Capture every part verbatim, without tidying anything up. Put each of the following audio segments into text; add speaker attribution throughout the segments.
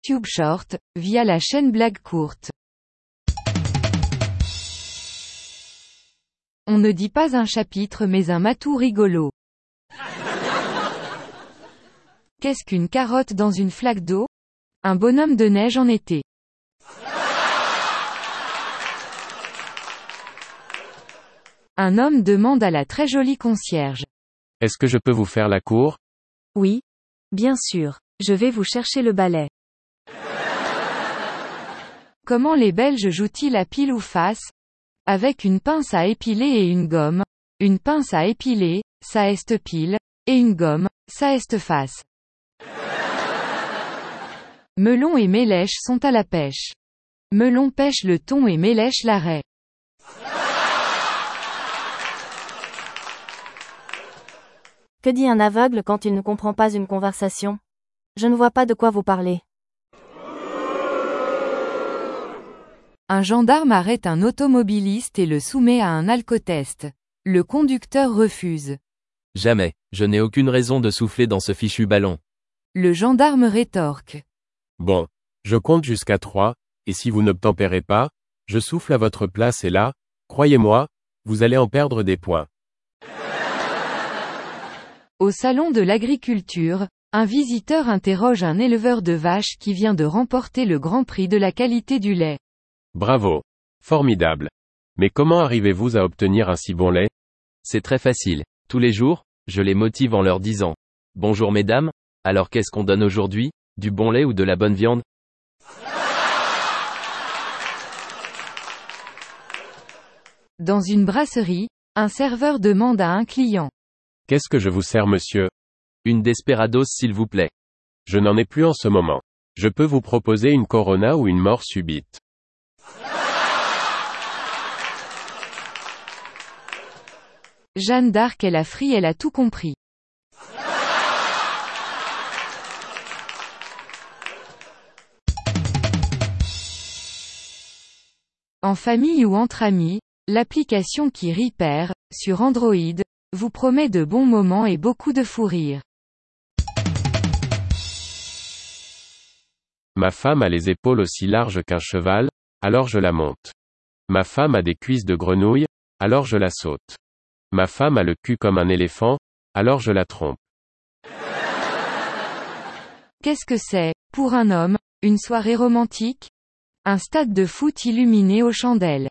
Speaker 1: YouTube Short, via la chaîne Blague Courte. On ne dit pas un chapitre mais un matou rigolo. Qu'est-ce qu'une carotte dans une flaque d'eau? Un bonhomme de neige en été. Un homme demande à la très jolie concierge.
Speaker 2: Est-ce que je peux vous faire la cour?
Speaker 3: Oui. Bien sûr. Je vais vous chercher le balai.
Speaker 1: Comment les Belges jouent-ils à pile ou face? Avec une pince à épiler et une gomme. Une pince à épiler, ça est pile, et une gomme, ça est face. Melon et Mélèche sont à la pêche. Melon pêche le thon et Mélèche la raie.
Speaker 3: Que dit un aveugle quand il ne comprend pas une conversation? Je ne vois pas de quoi vous parlez.
Speaker 1: Un gendarme arrête un automobiliste et le soumet à un alcotest. Le conducteur refuse.
Speaker 4: Jamais, je n'ai aucune raison de souffler dans ce fichu ballon.
Speaker 1: Le gendarme rétorque.
Speaker 2: Bon. Je compte jusqu'à trois, et si vous n'obtempérez pas, je souffle à votre place et là, croyez-moi, vous allez en perdre des points.
Speaker 1: Au salon de l'agriculture, un visiteur interroge un éleveur de vaches qui vient de remporter le Grand Prix de la qualité du lait.
Speaker 2: Bravo. Formidable. Mais comment arrivez-vous à obtenir un si bon lait?
Speaker 4: C'est très facile. Tous les jours, je les motive en leur disant « Bonjour mesdames, alors qu'est-ce qu'on donne aujourd'hui? Du bon lait ou de la bonne viande ?»
Speaker 1: Dans une brasserie, un serveur demande à un client.
Speaker 2: Qu'est-ce que je vous sers, monsieur?
Speaker 4: Une Desperados s'il vous plaît.
Speaker 2: Je n'en ai plus en ce moment. Je peux vous proposer une Corona ou une mort subite.
Speaker 1: Jeanne d'Arc est la frie, elle a tout compris. En famille ou entre amis, l'application qui rit perd, sur Android, vous promet de bons moments et beaucoup de fou rire.
Speaker 2: Ma femme a les épaules aussi larges qu'un cheval, alors je la monte. Ma femme a des cuisses de grenouille, alors je la saute. Ma femme a le cul comme un éléphant, alors je la trompe.
Speaker 1: Qu'est-ce que c'est, pour un homme, une soirée romantique? Un stade de foot illuminé aux chandelles.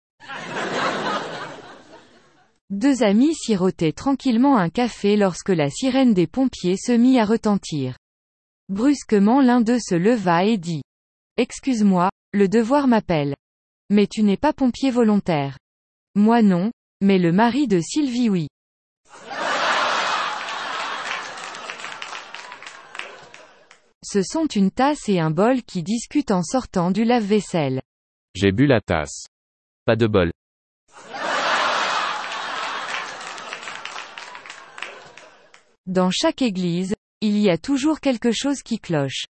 Speaker 1: Deux amis sirotaient tranquillement un café lorsque la sirène des pompiers se mit à retentir. Brusquement l'un d'eux se leva et dit. Excuse-moi, le devoir m'appelle. Mais tu n'es pas pompier volontaire. Moi non, mais le mari de Sylvie oui. Ce sont une tasse et un bol qui discutent en sortant du lave-vaisselle.
Speaker 2: J'ai bu la tasse.
Speaker 4: Pas de bol.
Speaker 1: Dans chaque église, il y a toujours quelque chose qui cloche.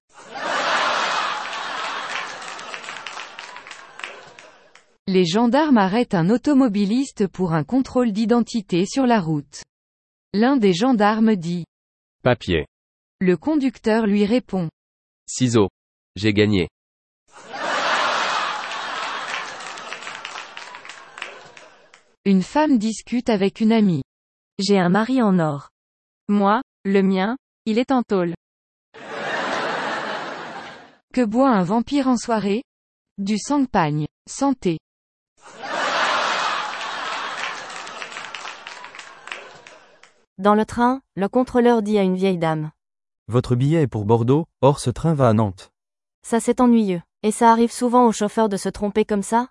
Speaker 1: Les gendarmes arrêtent un automobiliste pour un contrôle d'identité sur la route. L'un des gendarmes dit.
Speaker 2: Papier.
Speaker 1: Le conducteur lui répond.
Speaker 4: Ciseaux. J'ai gagné.
Speaker 1: Une femme discute avec une amie.
Speaker 3: J'ai un mari en or. Moi, le mien, il est en tôle.
Speaker 1: Que boit un vampire en soirée? Du champagne. Santé.
Speaker 3: Dans le train, le contrôleur dit à une vieille dame.
Speaker 5: Votre billet est pour Bordeaux, or ce train va à Nantes.
Speaker 3: Ça c'est ennuyeux. Et ça arrive souvent aux chauffeurs de se tromper comme ça?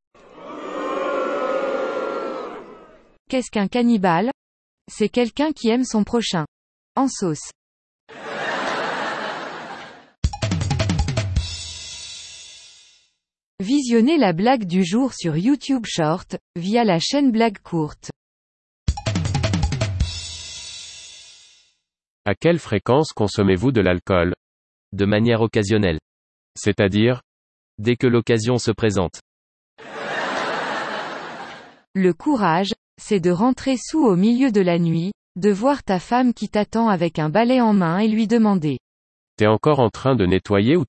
Speaker 1: Qu'est-ce qu'un cannibale? C'est quelqu'un qui aime son prochain. En sauce. Visionnez la blague du jour sur YouTube Short, via la chaîne Blague Courte.
Speaker 2: À quelle fréquence consommez-vous de l'alcool?
Speaker 4: De manière occasionnelle.
Speaker 2: C'est-à-dire?
Speaker 4: Dès que l'occasion se présente.
Speaker 1: Le courage, c'est de rentrer sous au milieu de la nuit, de voir ta femme qui t'attend avec un balai en main et lui demander.
Speaker 2: T'es encore en train de nettoyer ou